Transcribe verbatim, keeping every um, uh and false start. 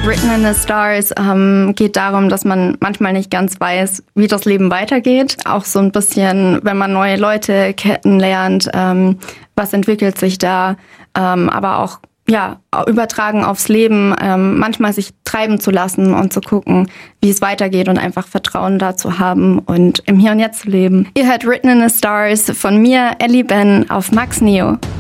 Written in the Stars ähm, geht darum, dass man manchmal nicht ganz weiß, wie das Leben weitergeht. Auch so ein bisschen, wenn man neue Leute kennenlernt, ähm, was entwickelt sich da, ähm, aber auch ja übertragen aufs Leben, ähm, manchmal sich treiben zu lassen und zu gucken, wie es weitergeht und einfach Vertrauen da zu haben und im Hier und Jetzt zu leben. Ihr hört Written in the Stars von mir, Ellie Ben, auf Max Neo.